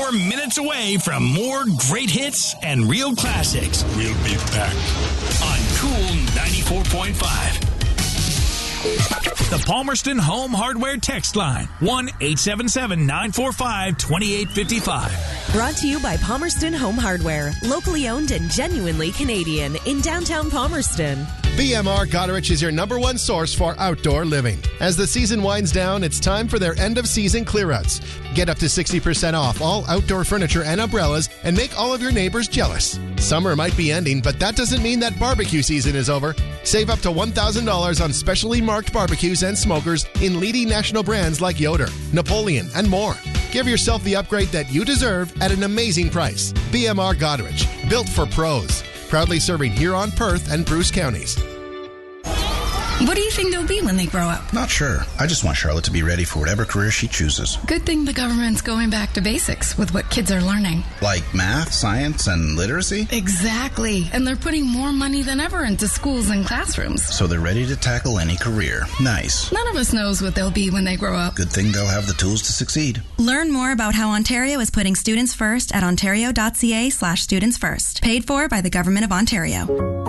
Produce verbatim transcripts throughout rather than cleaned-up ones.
You're minutes away from more great hits and real classics. We'll be back on Cool ninety-four point five. The Palmerston Home Hardware text line, one eight seven seven, nine four five, two eight five five. Brought to you by Palmerston Home Hardware, locally owned and genuinely Canadian in downtown Palmerston. B M R Goderich is your number one source for outdoor living. As the season winds down, it's time for their end-of-season clearouts. Get up to sixty percent off all outdoor furniture and umbrellas and make all of your neighbors jealous. Summer might be ending, but that doesn't mean that barbecue season is over. Save up to one thousand dollars on specially marked barbecues and smokers in leading national brands like Yoder, Napoleon, and more. Give yourself the upgrade that you deserve at an amazing price. B M R Goderich, built for pros. Proudly serving Huron, Perth, and Bruce counties. What do you think they'll be when they grow up? Not sure. I just want Charlotte to be ready for whatever career she chooses. Good thing the government's going back to basics with what kids are learning. Like math, science, and literacy? Exactly. And they're putting more money than ever into schools and classrooms. So they're ready to tackle any career. Nice. None of us knows what they'll be when they grow up. Good thing they'll have the tools to succeed. Learn more about how Ontario is putting students first at ontario.ca slash students first. Paid for by the Government of Ontario.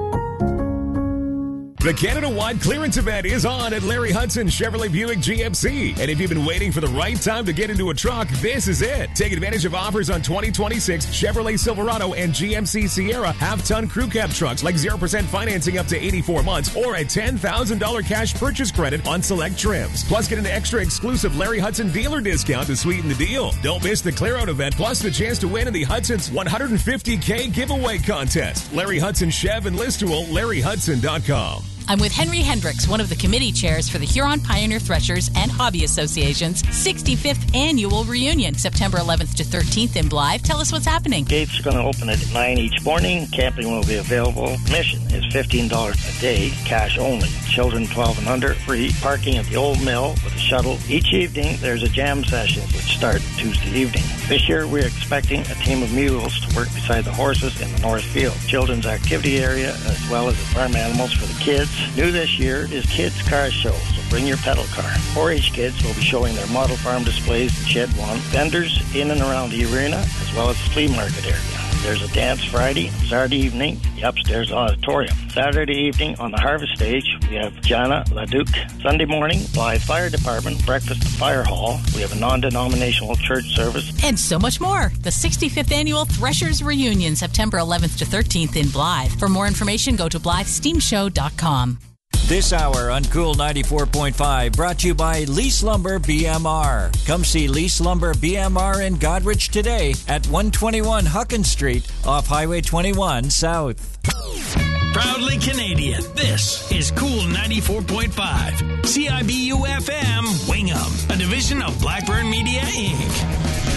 The Canada-wide clearance event is on at Larry Hudson Chevrolet Buick G M C. And if you've been waiting for the right time to get into a truck, this is it. Take advantage of offers on twenty twenty-six Chevrolet Silverado and G M C Sierra half-ton crew cab trucks like zero percent financing up to eighty-four months or a ten thousand dollars cash purchase credit on select trims. Plus, get an extra exclusive Larry Hudson dealer discount to sweeten the deal. Don't miss the clear-out event, plus the chance to win in the Hudson's one hundred fifty thousand giveaway contest. Larry Hudson Chev and Listerwell, larry hudson dot com. I'm with Henry Hendricks, one of the committee chairs for the Huron Pioneer Threshers and Hobby Association's sixty-fifth annual reunion, September eleventh to thirteenth in Blythe. Tell us what's happening. Gates are going to open at nine each morning. Camping will be available. Admission is fifteen dollars a day, cash only. Children twelve and under, free. Parking at the old mill with a shuttle. Each evening, there's a jam session which start Tuesday evening. This year, we're expecting a team of mules to work beside the horses in the north field. Children's activity area, as well as the farm animals for the kids. New this year is Kids Car Show, so bring your pedal car. four H Kids will be showing their model farm displays in Shed one. Vendors in and around the arena, as well as the flea market area. There's a dance Friday, Saturday evening, the upstairs auditorium. Saturday evening on the harvest stage, we have Jana LaDuke. Sunday morning, Blythe Fire Department, breakfast at Fire Hall. We have a non-denominational church service. And so much more. The sixty-fifth annual Threshers Reunion, September eleventh to thirteenth in Blythe. For more information, go to blythe steam show dot com. This hour on Cool ninety-four point five brought to you by Lease Lumber B M R. Come see Lease Lumber B M R in Goderich today at one twenty-one Huckins Street off Highway twenty-one South. Proudly Canadian, this is Cool ninety-four point five. C I B U F M, Wingham, a division of Blackburn Media, Incorporated.